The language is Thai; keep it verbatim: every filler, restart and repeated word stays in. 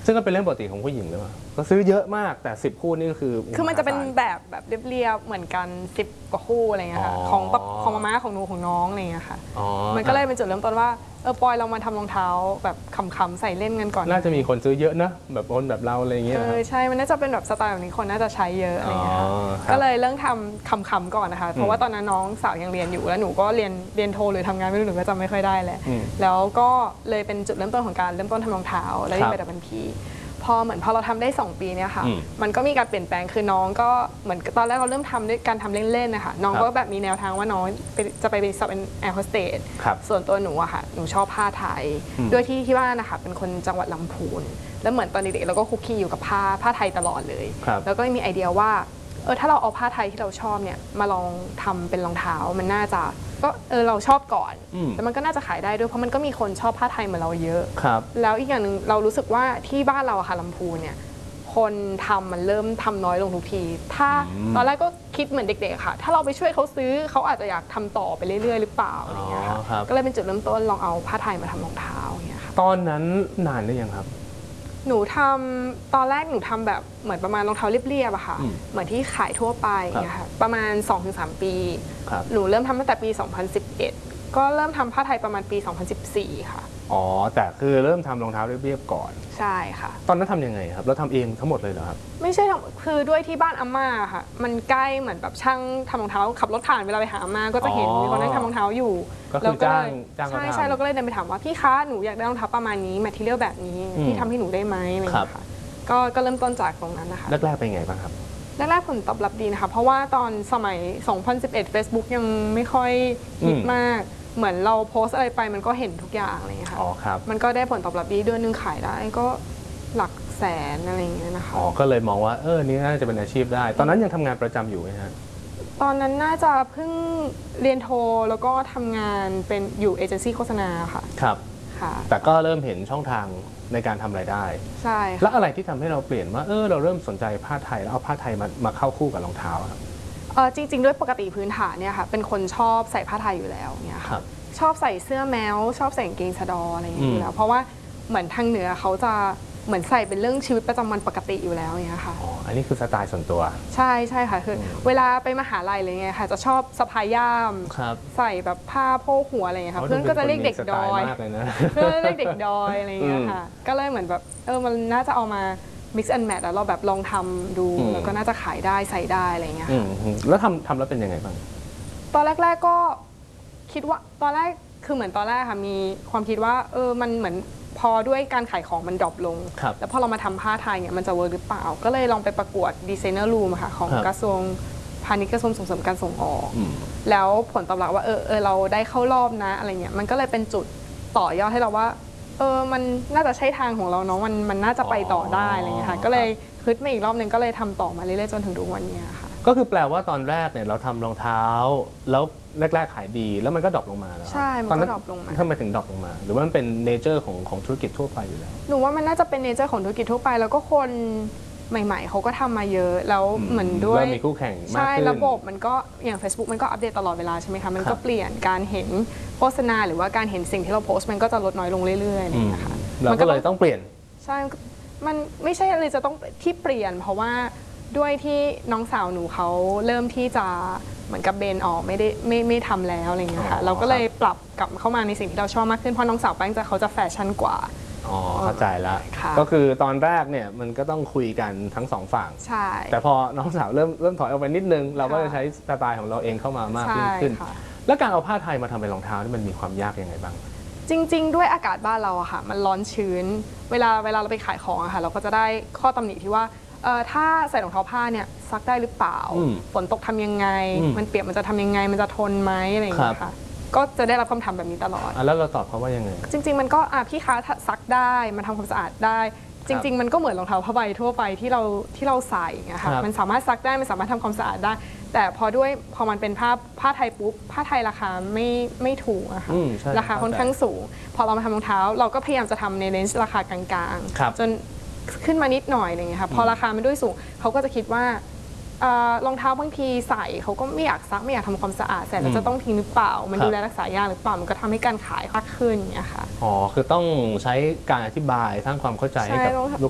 ซึ่งก็เป็นเรื่องปกติของผู้หญิงหรือเปล่าก็ซื้อเยอะมากแต่สิบคู่นี่ก็คือคือมันจะเป็นแบบแบบเรียบๆเหมือนกันสิบกว่าคู่อะไรเงี้ยค่ะของของมาม่าของหนูของน้องอะไรเงี้ยค่ะมันก็เลยเป็นจุดเริ่มต้นว่าเออปอยเรามาทำรองเท้าแบบขำๆใส่เล่นกันก่อนน่าจะมีคนซื้อเยอะนะแบบคนแบบเราอะไรเงี้ยเออใช่มันน่าจะเป็นแบบสไตล์แบบนี้คนน่าจะใช้เยอะอะไรเงี้ยก็เลยเริ่มทำขำๆก่อนนะคะเพราะว่าตอนนั้นน้องสาวยังเรียนอยู่แล้วหนูก็เรียนเรียนโทหรือทำงานไม่รู้หนูก็จำไม่ค่อยได้แหละแล้วก็เลยเป็นจุดเริ่มต้นของการเริ่มต้นทำรองเท้าแล้วที่ไปดับเบิลพีพอเหมือนพอเราทำได้สองปีเนี่ยค่ะมันก็มีการเปลี่ยนแปลงคือน้องก็เหมือนตอนแรกเราเริ่มทำด้วยการทำเล่นๆนะคะน้องก็แบบมีแนวทางว่าน้องจะไปสอบเป็นแอร์โฮสเตสส่วนตัวหนูอะค่ะหนูชอบผ้าไทยด้วยที่ที่บ้านนะคะเป็นคนจังหวัดลำพูนแล้วเหมือนตอนเด็กๆเราก็คุกคีอยู่กับผ้าผ้าไทยตลอดเลยแล้วก็มีไอเดียว่าเออถ้าเราเอาผ้าไทยที่เราชอบเนี่ยมาลองทำเป็นรองเท้ามันน่าจะก็เออเราชอบก่อนแต่มันก็น่าจะขายได้ด้วยเพราะมันก็มีคนชอบผ้าไทยเหมือนเราเยอะแล้วอีกอย่างหนึ่งเรารู้สึกว่าที่บ้านเราอะค่ะลำพูนเนี่ยคนทำมันเริ่มทำน้อยลงทุกทีถ้าตอนแรกก็คิดเหมือนเด็กๆค่ะถ้าเราไปช่วยเขาซื้อเขาอาจจะอยากทำต่อไปเรื่อยๆหรือเปล่าอะไรเงี้ยค่ะก็เลยเป็นจุดเริ่มต้นลองเอาผ้าไทยมาทำรองเท้าอย่างเงี้ยค่ะตอนนั้นนานหรือยังครับหนูทำตอนแรกหนูทำแบบเหมือนประมาณรองเท้าเรียบๆอะค่ะเหมือนที่ขายทั่วไปเนี่ยค่ะประมาณ สองถึงสาม ปีหนูเริ่มทำตั้งแต่ปี สองพันสิบเอ็ด ก็เริ่มทำผ้าไทยประมาณปี สองพันสิบสี่ ค่ะอ๋อแต่คือเริ่มทำรองเท้าเรียบๆก่อนใช่ค่ะตอนนั้นทำยังไงครับเราทำเองทั้งหมดเลยเหรอครับไม่ใช่คือด้วยที่บ้านอาม่าค่ะมันใกล้เหมือนแบบช่างทำรองเท้าขับรถผ่านเวลาไปหาอาม่าก็จะเห็นมีคนนั่งทำรองเท้าอยู่ก็คือจ้างจ้างใช่ใช่เราก็เลยเดินไปถามว่าพี่คะหนูอยากได้รองเท้าประมาณนี้แมททีเรียลแบบนี้พี่ทำให้หนูได้ไหมอะไรอย่างเงี้ยค่ะก็ก็เริ่มต้นจากตรงนั้นนะคะแรกๆเป็นไงบ้างครับแรกๆผลตอบรับดีนะคะเพราะว่าตอนสมัย สองพันสิบเอ็ด Facebook ยังไม่ค่อยฮิตมากเหมือนเราโพสอะไรไปมันก็เห็นทุกอย่างอะไรอย่างเงี้ยค่ะอ๋อครับมันก็ได้ผลตอบรับดีเดือนนึงขายได้ก็หลักแสนอะไรอย่างเงี้ยนะคะอ๋อก็เลยมองว่าเออนี่น่าจะเป็นอาชีพได้ตอนนั้นยังทำงานประจำอยู่ไหมฮะตอนนั้นน่าจะเพิ่งเรียนโทแล้วก็ทำงานเป็นอยู่เอเจนซี่โฆษณาค่ะครับค่ะแต่ก็เริ่มเห็นช่องทางในการทำรายได้ใช่แล้วอะไรที่ทำให้เราเปลี่ยนว่าเออเราเริ่มสนใจผ้าไทยแล้วเอาผ้าไทยมามาเข้าคู่กับรองเท้าครับเออจริงๆด้วยปกติพื้นฐานเนี่ยค่ะเป็นคนชอบใส่ผ้าไทยอยู่แล้วเนี่ยค่ะชอบใส่เสื้อแมวชอบใส่กางเกงสะดออะไรอย่างเงี้ยอยู่แล้วเพราะว่าเหมือนทางเหนือเขาจะเหมือนใส่เป็นเรื่องชีวิตประจำวันปกติอยู่แล้วเนี่ยค่ะอ๋ออันนี้คือสไตล์ส่วนตัวใช่ใช่ค่ะคือเวลาไปมหาลัยอะไรเงี้ยค่ะจะชอบสะพายย่ามใส่แบบผ้าโพกหัวอะไรเงี้ยค่ะเพื่อนก็จะเรียกเด็กดอยเพื่อนเรียกเด็กดอยอะไรเงี้ยค่ะก็เลยเหมือนแบบเออมันน่าจะเอามา mix and match แล้วเราแบบลองทำดูแล้วก็น่าจะขายได้ใส่ได้อะไรเงี้ยค่ะแล้วทำทำแล้วเป็นยังไงบ้างตอนแรกๆก็คิดว่าตอนแรกคือเหมือนตอนแรกค่ะมีความคิดว่าเออมันเหมือนพอด้วยการขายของมันดรอปลงแล้วพอเรามาทำผ้าไทยเนี่ยมันจะเวิร์กหรือเปล่าก็เลยลองไปประกวดดีไซเนอร์รูมค่ะของกระทรวงพาณิชย์กระทรวงส่งเสริมการส่งออกแล้วผลตอบรับว่าเออเออเราได้เข้ารอบนะอะไรเงี้ยมันก็เลยเป็นจุดต่อยอดให้เราว่าเออมันน่าจะใช่ทางของเราเนาะมันมันน่าจะไปต่อได้อะไรเงี้ยค่ะก็เลยฮึดมาอีกรอบนึงก็เลยทำต่อมาเรื่อยๆจนถึงทุกวันนี้ค่ะก็คือแปลว่าตอนแรกเนี่ยเราทำรองเท้าแล้วแรกๆขายดีแล้วมันก็ดรอปลงมาแล้วใช่มันก็ดรอปลงมาทำไมถึงดรอปลงมาหรือว่ามันเป็นเนเจอร์ของของธุรกิจทั่วไปอยู่แล้วหนูว่ามันน่าจะเป็นเนเจอร์ของธุรกิจทั่วไปแล้วก็คนใหม่ๆเขาก็ทำมาเยอะแล้วเหมือนด้วยมีคู่แข่งมากขึ้นใช่ระบบมันก็อย่าง Facebook มันก็อัปเดตตลอดเวลาใช่ไหมคะมันก็เปลี่ยนการเห็นโฆษณาหรือว่าการเห็นสิ่งที่เราโพสต์มันก็จะลดน้อยลงเรื่อยๆนะคะเราก็เลยต้องเปลี่ยนใช่มันไม่ใช่อะไรจะต้องที่เปลี่ยนเพราะว่าด้วยที่น้องสาวหนูเขาเริ่มที่จะเหมือนกับเบนออกไม่ได้ไม่ไม่ทำแล้วอะไรเงี้ยค่ะเราก็เลยปรับกลับเข้ามาในสิ่งที่เราชอบมากขึ้นเพราะน้องสาวแป้งจะเขาจะแฟชั่นกว่าอ๋อเข้าใจแล้วก็คือตอนแรกเนี่ยมันก็ต้องคุยกันทั้งสองฝั่งใช่แต่พอน้องสาวเริ่มเริ่มถอยออกไปนิดนึงเราก็จะใช้สไตล์ของเราเองเข้ามามากขึ้นแล้วการเอาผ้าไทยมาทำเป็นรองเท้านี่มันมีความยากยังไงบ้างจริงๆด้วยอากาศบ้านเราอะค่ะมันร้อนชื้นเวลาเวลาเราไปขายของอะค่ะเราก็จะได้ข้อตำหนิที่ว่าถ้าใส่รองเท้าผ้าเนี่ยซักได้หรือเปล่าฝนตกทำยังไงมันเปียกมันจะทำยังไงมันจะทนไหมอะไรอย่างเงี้ยค่ะก็จะได้รับคำถามแบบนี้ตลอดแล้วเราตอบเขาว่ายังไงจริงๆมันก็พี่ค้าซักได้มันทำความสะอาดได้จริงๆมันก็เหมือนรองเท้าผ้าใบทั่วไปที่เราที่เราใส่ไงค่ะมันสามารถซักได้มันสามารถทำความสะอาดได้แต่พอด้วยพอมันเป็นผ้าผ้าไทยปุ๊บผ้าไทยราคาไม่ไม่ถูกอะค่ะราคาค่อนข้างสูงพอเรามาทำรองเท้าเราก็พยายามจะทำในเลนส์ราคากลางๆจนขึ้นมานิดหน่อยอะไรเงี้ยค่ะพอราคามันด้วยสูงเขาก็จะคิดว่ารองเท้าบางทีใส่เขาก็ไม่อยากซักไม่อยากทำความสะอาดใส่แล้วจะต้องทิ้งหรือเปล่ามันดูแลรักษายากหรือเปล่ามันก็ทำให้การขายมากขึ้นเนี่ยค่ะอ๋อคือต้องใช้การอธิบายสร้างความเข้าใจให้กับลูก